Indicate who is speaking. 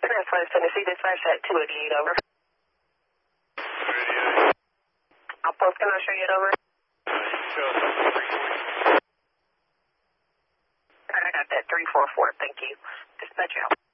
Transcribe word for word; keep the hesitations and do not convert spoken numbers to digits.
Speaker 1: Southwest Tennessee, dispatch at two eighty-eight, over. Outpost, can I show you it over? I got that three four four, thank you. Dispatch out.